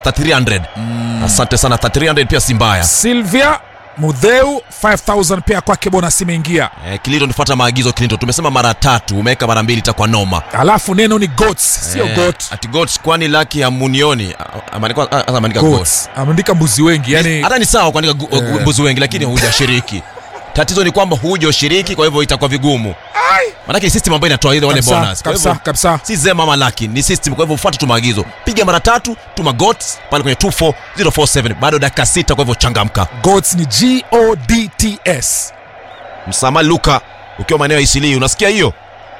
300. Asante sana 300 pia si mbaya. Silvia Mudheu 5000 pia kwake bonus imeingia. Kilito nifuata maagizo Kilito. Tumesema mara 3, umeweka mara 2 itakuwa noma. Alafu neno ni goats, sio goat. Ati goats kwani laki ya Munioni ameandika goats. Ameandika mbuzi wengi, yani hata ni sawa kuandika mbuzi wengi lakini hujashiriki. Tatizo ni kwamba hujashiriki, kwa hivyo itakuwa vigumu. Maana system ambayo inatoa ile wale bonus. Kabisa. Si zema ama laki, ni system, kwa hivyo ufuate tu maagizo. Piga mara 3, tuma goats pale kwenye 24047. Bado dakika 6, kwa hivyo changamka. Goats ni GODTS. Msama Luka ukiwa maeneo ya Isili, unasikia hiyo?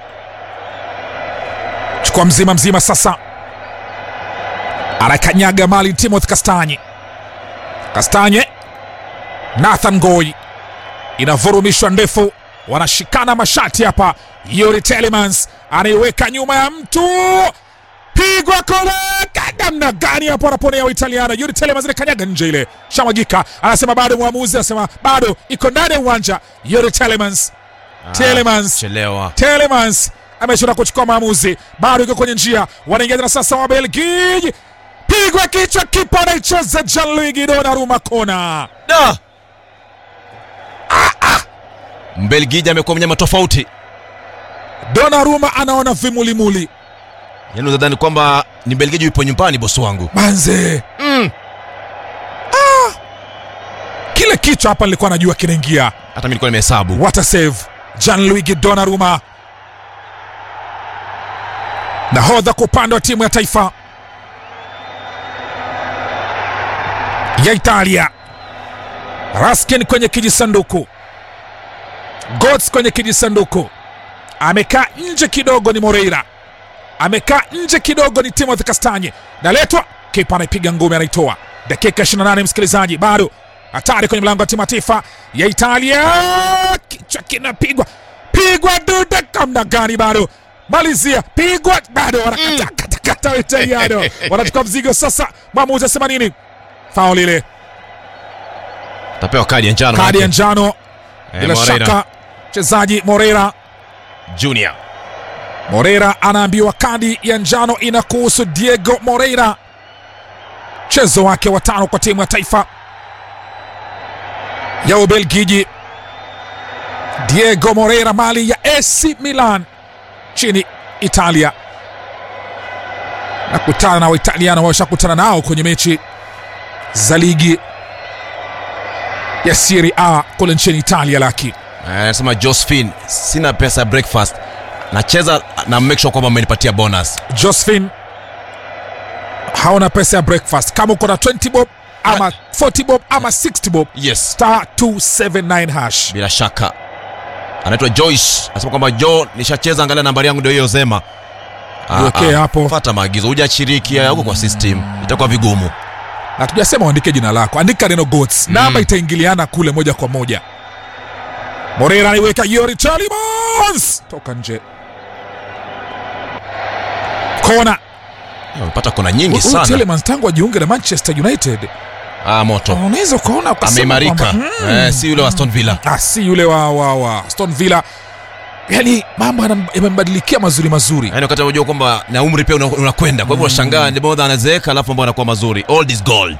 Chukua mzima sasa. Anakanyaga mali Timothy Kastanye. Nathan Goi. Inavurumishwa ndefu. Wanashikana mashati hapa. Yuri Telemans anaiweka nyuma ya mtu. Pigwa kule. Namna gani hapo anaponea Italiano. Yuri Telemans anakanyaga nje ile. Shamagika anasema bado, muamuzi anasema bado iko ndani ya uwanja. Yuri Telemans ameshinda kuchukua maamuzi. Bado iko kwenye njia. Wanaingia na sasa wa Belgiji. Pigwa kichwa, kipa anaicheza Gianluigi Donnarumma kona. Mbelgiji amekuwa mnyama tofauti. Donnarumma anaona vimulimuli. Yaani unadhani kwamba ni Mbelgiji yupo nyumbani bosi wangu. Manze. Kile kichwa hapa nilikuwa najua kinaingia. Hata mimi nilikuwa nimehesabu. What a save. Gianluigi Donnarumma. Nahodha kwa upande wa timu ya taifa ya Italia. Raskin kwenye kijisanduku. Goats kwenye kijisanduku. Amekaa nje kidogo ni Moreira. Amekaa nje kidogo ni Timothy Kastanye. Naletwa, kipa anaipiga ngumi, anaitoa. Dakika 28 msikilizaji, bado hatari kwenye mlango wa timu ya taifa ya Italia. Kichwa kinapigwa. Pigwa dude kamna gani bado. Malizia, pigwa bado, wanakata Italiano. Wanachukua mzigo sasa. Mwamuzi asema nini? Foul ile. Tapewa kadi ya njano. Kadi ya njano. Bila shaka mchezaji Moreira Junior. Moreira anaambiwa kadi ya njano inakuhusu Diego Moreira. Mchezo wake wa 5 kwa timu ya taifa ya Ubelgiji. Diego Moreira, mali ya AC Milan chini Italia. Nakutana na Waitaliano, washakutana nao kwenye mechi za ligi ya Serie A kule nchini Italia. Laki anasema Josephine, sina pesa breakfast, nacheza na make sure kwamba mmenipatia bonus. Josephine, hauna pesa ya breakfast. Kama uko na 20 bob ama 40 bob ama 60 bob, yes, star 279 hash. Bila shaka anaitwa Joyce, anasema kwamba Jo, nishacheza, angalia nambari yangu ndio hiyo, zema okay hapo. Fuata maagizo, hujashiriki huko kwa system itakuwa vigumu. Na tujasema uandike jina lako, andika neno goats. Namba itaingiliana kule moja kwa moja. Moreira anaiweka Yuri Telemans, toka nje. Kona. Amepata kona nyingi sana. Telemans tangu ajiunge na Manchester United. Moto. Unaweza kuona kwa sababu Amerika. Si yule wa Aston Villa. Si yule wa Aston Villa. Yaani mambo yamembadilikia mazuri. Yaani wakati unajua kwamba na umri pia unakwenda. Kwa hivyo unashangaa ndio bora anazeeka alafu mambo yanakuwa mazuri. All is gold.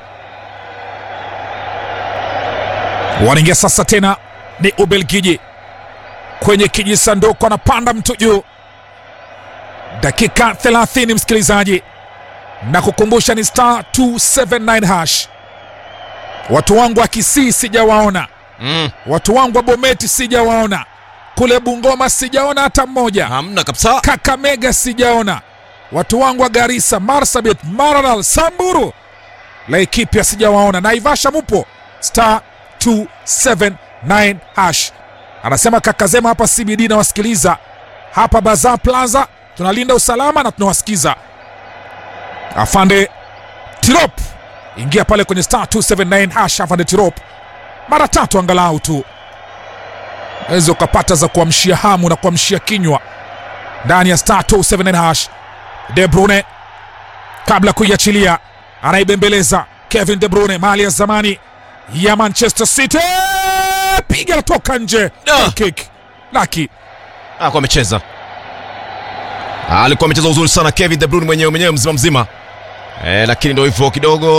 Wanaingia sasa tena ni Ubelgiji. Kwenye kijisanduku anapanda mtu juu. Dakika 30 msikilizaji. Na kukumbusha ni star 279 hash. Watu wangu wa Kisii sijawaona. Watu wangu wa Bometi sijawaona. Kule Bungoma sijaona hata mmoja. Hamna kabisa. Kakamega sijaona. Watu wangu wa Garissa, Marsabit, Maralal, Samburu, Laikipia sijawaona. Naivasha mupo. Star 279 hash. Anasema Kakazema hapa CBD na wasikiliza. Hapa Bazaar Plaza tunalinda usalama na tunawasikiza. Afande Tirop, ingia pale kwenye star 279 hash. Afande Tirop, mara 3 angalau tu ezo kapata za kuamshia hamu na kuamshia kinywa ndani ya star 279 hash. De Bruyne kabla kuiachilia anaibembeleza Kevin De Bruyne, mali ya zamani ya Manchester City, piga toka nje. Kick Lucky kwa amecheza, alikuwa amecheza uzuri sana Kevin De Bruyne mwenyewe mzima. lakini ndio hivyo kidogo.